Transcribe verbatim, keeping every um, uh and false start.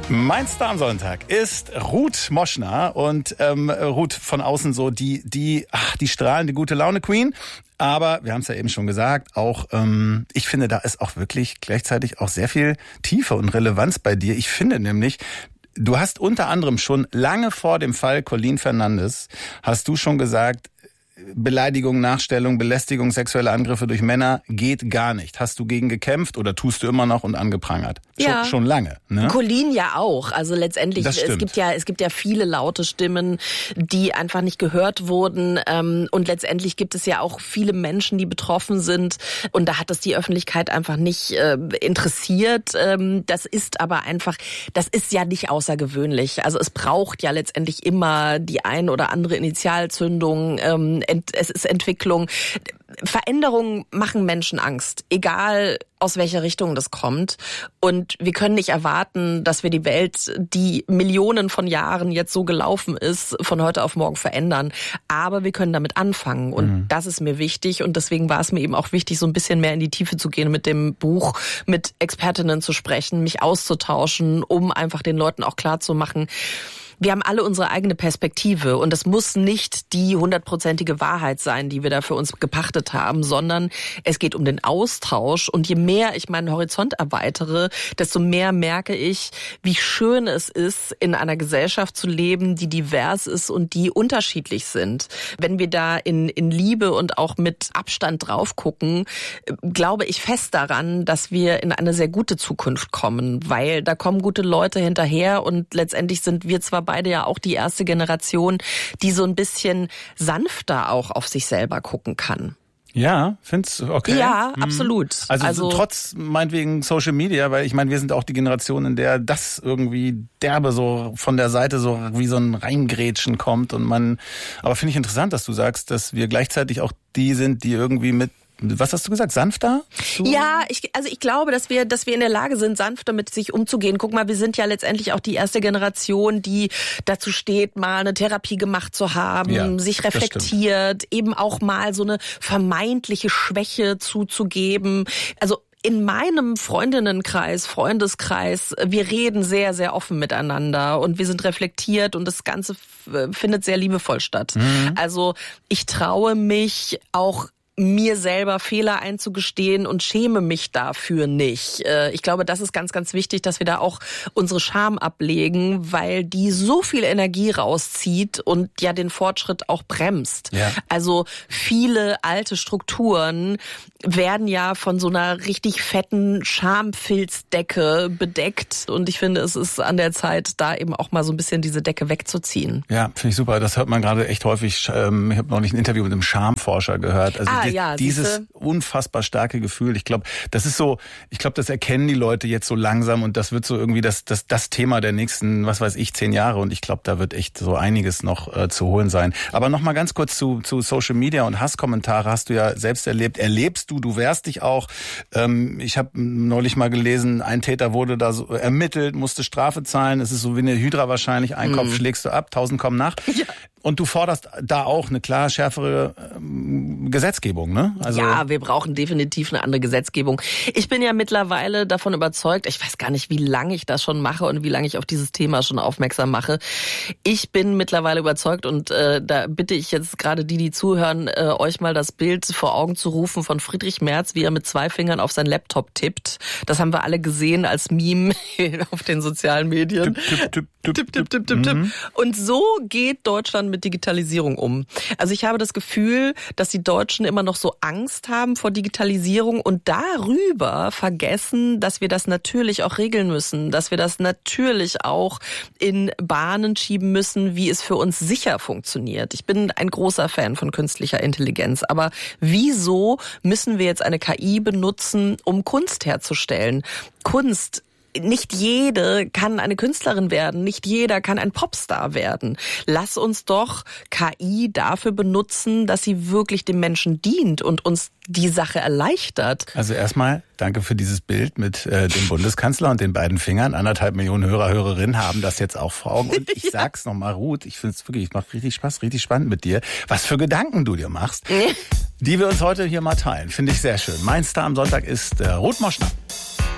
Mein Star am Sonntag ist Ruth Moschner und ähm, Ruth von außen so die die ach, die strahlende gute Laune Queen. Aber wir haben es ja eben schon gesagt, auch ähm, ich finde, da ist auch wirklich gleichzeitig auch sehr viel Tiefe und Relevanz bei dir. Ich finde nämlich, du hast unter anderem schon lange vor dem Fall Colleen Fernandes, hast du schon gesagt, Beleidigung, Nachstellung, Belästigung, sexuelle Angriffe durch Männer geht gar nicht. Hast du gegen gekämpft oder tust du immer noch und angeprangert? Ja. Schon, schon lange, ne? Colleen ja auch. Also letztendlich, es gibt ja, es gibt ja viele laute Stimmen, die einfach nicht gehört wurden. Und letztendlich gibt es ja auch viele Menschen, die betroffen sind. Und da hat es die Öffentlichkeit einfach nicht interessiert. Das ist aber einfach, das ist ja nicht außergewöhnlich. Also es braucht ja letztendlich immer die ein oder andere Initialzündung. Es ist Entwicklung. Veränderungen machen Menschen Angst, egal aus welcher Richtung das kommt. Und wir können nicht erwarten, dass wir die Welt, die Millionen von Jahren jetzt so gelaufen ist, von heute auf morgen verändern. Aber wir können damit anfangen. Und mhm. das ist mir wichtig. Und deswegen war es mir eben auch wichtig, so ein bisschen mehr in die Tiefe zu gehen mit dem Buch, mit Expertinnen zu sprechen, mich auszutauschen, um einfach den Leuten auch klarzumachen, wir haben alle unsere eigene Perspektive und es muss nicht die hundertprozentige Wahrheit sein, die wir da für uns gepachtet haben, sondern es geht um den Austausch und je mehr ich meinen Horizont erweitere, desto mehr merke ich, wie schön es ist, in einer Gesellschaft zu leben, die divers ist und die unterschiedlich sind. Wenn wir da in, in Liebe und auch mit Abstand drauf gucken, glaube ich fest daran, dass wir in eine sehr gute Zukunft kommen, weil da kommen gute Leute hinterher und letztendlich sind wir zwar beide ja auch die erste Generation, die so ein bisschen sanfter auch auf sich selber gucken kann. Ja, find's okay. Ja, mhm. absolut. Also, also trotz meinetwegen Social Media, weil ich meine, wir sind auch die Generation, in der das irgendwie derbe so von der Seite so wie so ein Reingrätschen kommt und man, aber finde ich interessant, dass du sagst, dass wir gleichzeitig auch die sind, die irgendwie mit was hast du gesagt? Sanfter? So? Ja, ich, also ich glaube, dass wir, dass wir in der Lage sind, sanfter mit sich umzugehen. Guck mal, wir sind ja letztendlich auch die erste Generation, die dazu steht, mal eine Therapie gemacht zu haben, ja, sich reflektiert, eben auch mal so eine vermeintliche Schwäche zuzugeben. Also in meinem Freundinnenkreis, Freundeskreis, wir reden sehr, sehr offen miteinander und wir sind reflektiert und das Ganze findet sehr liebevoll statt. Mhm. Also ich traue mich auch mir selber Fehler einzugestehen und schäme mich dafür nicht. Ich glaube, das ist ganz, ganz wichtig, dass wir da auch unsere Scham ablegen, weil die so viel Energie rauszieht und ja den Fortschritt auch bremst. Ja. Also viele alte Strukturen werden ja von so einer richtig fetten Schamfilzdecke bedeckt und ich finde, es ist an der Zeit, da eben auch mal so ein bisschen diese Decke wegzuziehen. Ja, finde ich super. Das hört man gerade echt häufig. Ich habe neulich ein Interview mit einem Schamforscher gehört. Also ah, die, ja, dieses siehste? unfassbar starke Gefühl. Ich glaube, das ist so, ich glaube, das erkennen die Leute jetzt so langsam und das wird so irgendwie das das das Thema der nächsten, was weiß ich, zehn Jahre und ich glaube, da wird echt so einiges noch äh, zu holen sein. Aber noch mal ganz kurz zu zu Social Media und Hasskommentare hast du ja selbst erlebt. Erlebst du, du wehrst dich auch. Ähm, ich habe neulich mal gelesen, ein Täter wurde da so ermittelt, musste Strafe zahlen. Es ist so wie eine Hydra wahrscheinlich. Ein Kopf mm. schlägst du ab, tausend kommen nach. Ja. Und du forderst da auch eine klar schärfere ähm, Gesetzgebung, ne? Also ja, wir brauchen definitiv eine andere Gesetzgebung. Ich bin ja mittlerweile davon überzeugt, ich weiß gar nicht, wie lange ich das schon mache und wie lange ich auf dieses Thema schon aufmerksam mache. Ich bin mittlerweile überzeugt und äh, da bitte ich jetzt gerade die, die zuhören, äh, euch mal das Bild vor Augen zu rufen von Friedrich Merz, wie er mit zwei Fingern auf sein Laptop tippt. Das haben wir alle gesehen als Meme auf den sozialen Medien. Tipp, tipp, tipp, tipp, tipp, tipp, tipp, tipp, tipp. Mhm. Und so geht Deutschland mit Digitalisierung um. Also ich habe das Gefühl, dass die Deutschen immer noch so Angst haben vor Digitalisierung und darüber vergessen, dass wir das natürlich auch regeln müssen, dass wir das natürlich auch in Bahnen schieben müssen, wie es für uns sicher funktioniert. Ich bin ein großer Fan von künstlicher Intelligenz, aber wieso müssen wir jetzt eine K I benutzen, um Kunst herzustellen? Kunst Nicht jede kann eine Künstlerin werden, nicht jeder kann ein Popstar werden. Lass uns doch K I dafür benutzen, dass sie wirklich dem Menschen dient und uns die Sache erleichtert. Also erstmal danke für dieses Bild mit äh, dem Bundeskanzler und den beiden Fingern. Anderthalb Millionen Hörer, Hörerinnen haben das jetzt auch vor Augen. Und ich ja. sag's nochmal, Ruth, ich find's wirklich, es macht richtig Spaß, richtig spannend mit dir. Was für Gedanken du dir machst, die wir uns heute hier mal teilen. Finde ich sehr schön. Mein Star am Sonntag ist äh, Ruth Moschner.